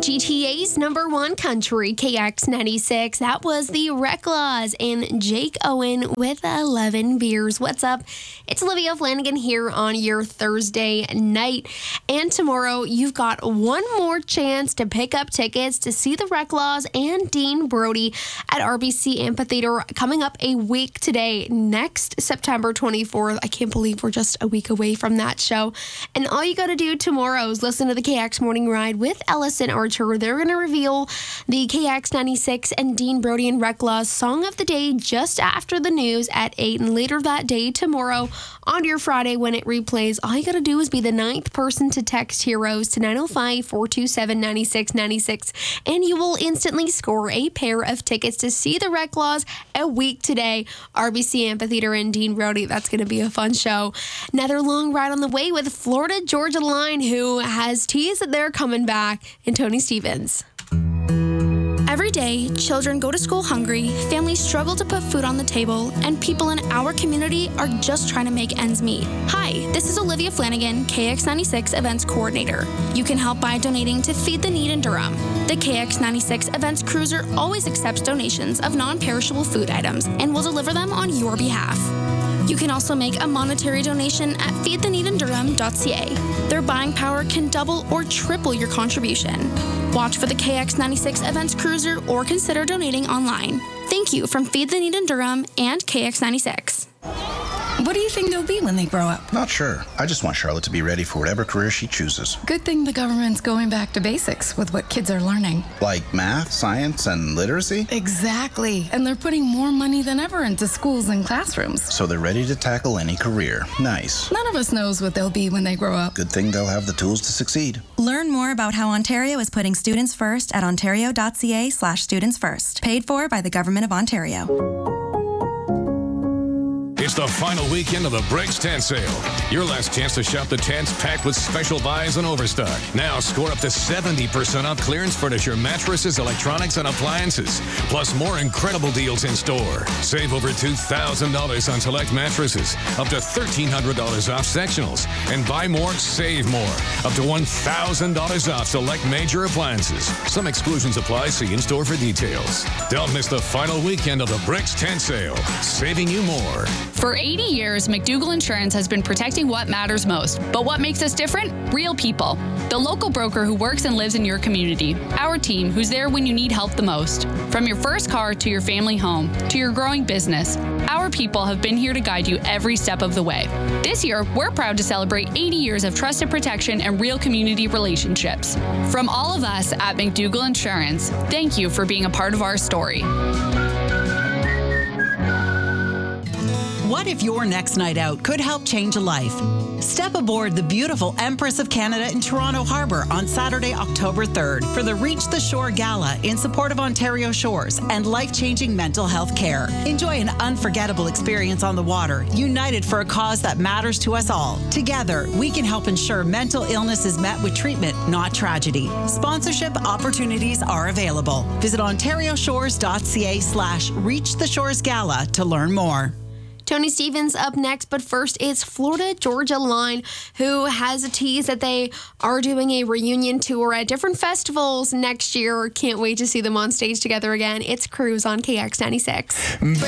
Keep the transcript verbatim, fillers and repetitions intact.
G T A's number one country, K X ninety-six. That was the Reclaws and Jake Owen with eleven beers. What's up? It's Olivia Flanagan here on your Thursday night. And tomorrow, you've got one more chance to pick up tickets to see the Reclaws and Dean Brody at R B C Amphitheater coming up a week today, next September twenty-fourth. I can't believe we're just a week away from that show. And all you got to do tomorrow is listen to the K X Morning Ride with Ellison Archer. They're going to reveal the K X ninety-six and Dean Brody and Reclaws Song of the Day just after the news at eight. And later that day, tomorrow, on your Friday when it replays, all you got to do is be the ninth person to text HEROES to nine oh five, four two seven, nine six nine six, and you will instantly score a pair of tickets to see the Reclaws a week today. R B C Amphitheater and Dean Brody. That's going to be a fun show. Another long ride on the way with Florida Georgia Line, who has teased that they're coming back, and Tony Stevens. Every day, children go to school hungry, families struggle to put food on the table, and people in our community are just trying to make ends meet. Hi, this is Olivia Flanagan, K X ninety-six Events Coordinator. You can help by donating to Feed the Need in Durham. The K X ninety-six Events Cruiser always accepts donations of non-perishable food items and will deliver them on your behalf. You can also make a monetary donation at feed the need in durham dot c a. Their buying power can double or triple your contribution. Watch for the K X ninety-six Events Cruiser or consider donating online. Thank you from Feed the Need in Durham and K X ninety-six. What do you think they'll be when they grow up? Not sure. I just want Charlotte to be ready for whatever career she chooses. Good thing the government's going back to basics with what kids are learning. Like math, science, and literacy? Exactly. And they're putting more money than ever into schools and classrooms. So they're ready to tackle any career. Nice. None of us knows what they'll be when they grow up. Good thing they'll have the tools to succeed. Learn more about how Ontario is putting students first at ontario dot c a slash students first. Paid for by the Government of Ontario. It's the final weekend of the Bricks Tent Sale. Your last chance to shop the tents packed with special buys and overstock. Now score up to seventy percent off clearance furniture, mattresses, electronics, and appliances. Plus more incredible deals in store. Save over two thousand dollars on select mattresses. Up to thirteen hundred dollars off sectionals. And buy more, save more. Up to one thousand dollars off select major appliances. Some exclusions apply. See in store for details. Don't miss the final weekend of the Bricks Tent Sale. Saving you more. For eighty years, McDougall Insurance has been protecting what matters most. But what makes us different? Real people. The local broker who works and lives in your community. Our team, who's there when you need help the most. From your first car to your family home to your growing business, our people have been here to guide you every step of the way. This year, we're proud to celebrate eighty years of trusted protection and real community relationships. From all of us at McDougall Insurance, thank you for being a part of our story. What if your next night out could help change a life? Step aboard the beautiful Empress of Canada in Toronto Harbour on Saturday, October third for the Reach the Shore Gala in support of Ontario Shores and life-changing mental health care. Enjoy an unforgettable experience on the water, united for a cause that matters to us all. Together, we can help ensure mental illness is met with treatment, not tragedy. Sponsorship opportunities are available. Visit ontario shores dot c a slash reach the shores gala to learn more. Tony Stevens up next, but first it's Florida Georgia Line, who has a tease that they are doing a reunion tour at different festivals next year. Can't wait to see them on stage together again. It's Cruise on K X ninety-six.